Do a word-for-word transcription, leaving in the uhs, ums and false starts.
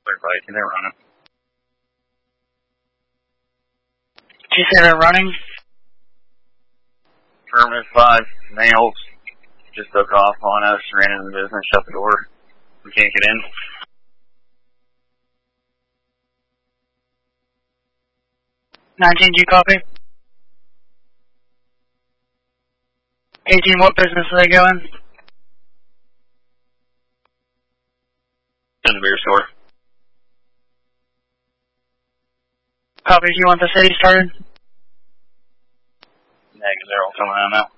They're biking, they're running. Did you say they're running? Affirmative five, males just took off on us, ran into the business, shut the door. We can't get in. nineteen, do you copy? eighteen, what business are they going? In the beer store. Copy, do you want the city started? Negative, they're all coming out now.